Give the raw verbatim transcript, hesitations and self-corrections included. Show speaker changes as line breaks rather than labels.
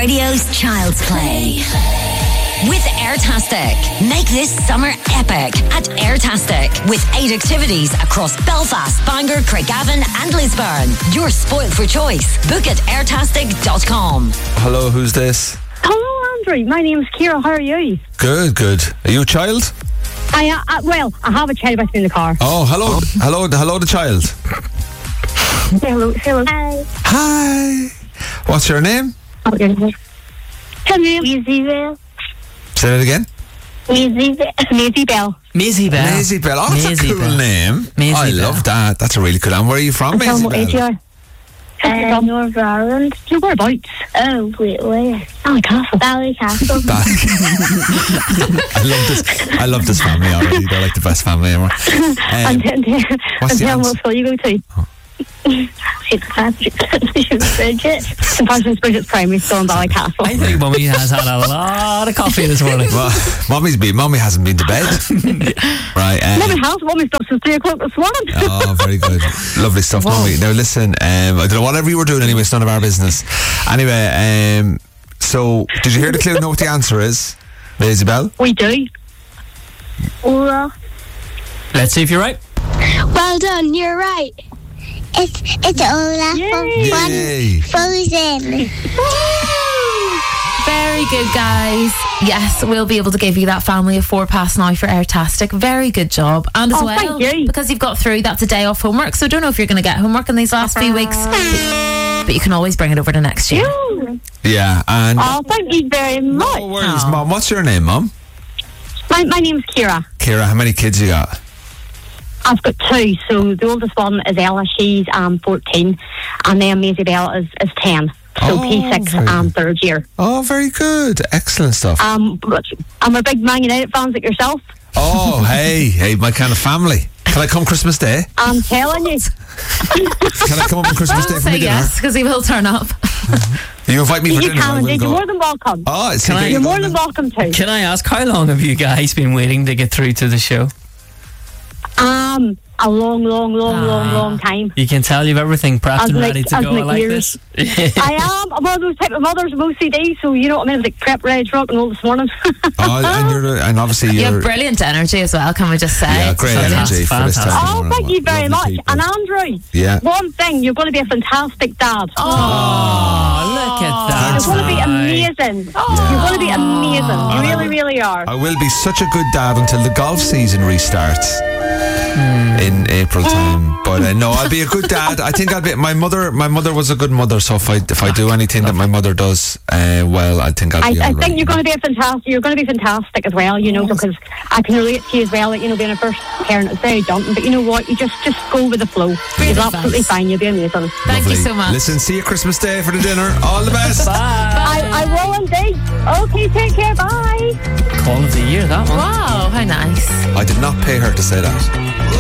Radio's Child's Play. With Airtastic. Make this summer epic at Airtastic. With eight activities across Belfast, Bangor, Craigavon and Lisburn. You're spoiled for choice. Book at airtastic dot com.
Hello, who's this?
Hello, Andrew. My name's Ciara. How are you?
Good, good. Are you a child?
I, uh, uh, well, I have a child with me in the car.
Oh, hello. Hello, hello, the child.
Hello, hello. Hi.
Hi. What's your name?
Okay. Hello. Easy Bell.
Say that again.
Maisie Bell. Maisie Bell.
Maisie Bell.
Maisie Bell. Oh, that's
Maisie
a cool
Bell.
name.
Maisie
I
Bell.
love that. That's a really cool name. Where are you from, Maisie Bell?
Uh, North Ireland. You whereabouts? Oh, wait, where? Ballycastle. Ballycastle.
I love this. I love this family already. They're like the best family ever. Um,
and then,
what's
and
the
then
answer?
what school you go to?
Oh.
Saint Patrick's Bridget. Saint Patrick's Bridget's primary school in Ballycastle.
I think Mummy has had a lot of coffee this morning.
Well, Mommy's been. Mommy hasn't been to bed. Right. Um,
Mummy has. Mummy's up since three o'clock this morning.
Oh, very good. Lovely stuff, Mommy. Now listen, um, I don't know, whatever you were doing anyway, it's none of our business. Anyway, um, so did you hear the clue? Know what the answer is? Maisie Bell?
We do. Well,
Let's see if you're right.
Well done, you're right. It's it's Ola from
Yay.
Frozen.
Very good, guys. Yes, we'll be able to give you that family of four pass now for Airtastic. Very good job. And as
Oh,
well,
thank you.
because you've got through, that's a day off homework. So I don't know if you're going to get homework in these last few weeks, but you can always bring it over to next year.
Yeah, and...
Oh, thank you very much.
No worries, Mom. What's your name, Mom?
My, my name's Ciara.
Ciara, how many kids you got?
I've got two. So the oldest one is Ella. She's um, fourteen. And then Maisie Bell is, is ten. So
Oh,
P six
very
and
good.
third year.
Oh, very good. Excellent stuff.
Um, but I'm a big Man United fans like yourself.
Oh, hey, hey, my kind of family. Can I come Christmas Day?
I'm telling you.
Can I come up on Christmas Day for
Say
my dinner?
yes, because he will turn up.
You invite me for
You
dinner, I
can
will
indeed.
go.
You're more than welcome.
Oh, it's
Can I-
You're more than welcome to.
Can I ask, how long have you guys been waiting to get through to the show?
Um, a long, long, long,
Ah.
long, long time.
You can tell you've everything prepped
As
and
like-
ready to
as
go. I
like
like
years.
this.
I am. I'm one of those type of mothers with O C D, so you know what I mean. It's like prep, ready to rock and roll this morning.
Oh, and, you're, and obviously
You
you're...
have brilliant energy as well, can we just say?
Yeah, great energy for this time. of
Oh,
morning.
thank you very
Lovely
much.
people.
And Andrew,
Yeah.
one thing, you're going to be a fantastic dad.
Oh, look at that.
You're going to be amazing. You're going to be amazing. You really, really are.
I will be such a good dad until the golf season restarts in April time. But uh, no, I'll be a good dad. I think I'll be. My mother, my mother was a good mother. So if I if I do anything that my mother does, uh, well, I think I'll
I,
be.
I
all
think
right.
you're going to be a fantastic. You're going to be fantastic as well. You know, because I can relate to you as well. Like, you know, being a first parent, it's very daunting. But you know what? You just just go with the flow.
Great
It's
advice.
absolutely fine. You'll be amazing.
Thank
Lovely.
you so much.
Listen, see you Christmas Day for the dinner. All the best.
I, I will indeed. Okay, take care. Bye.
Call of the year, that one.
Wow, how nice.
I did not pay her to say that.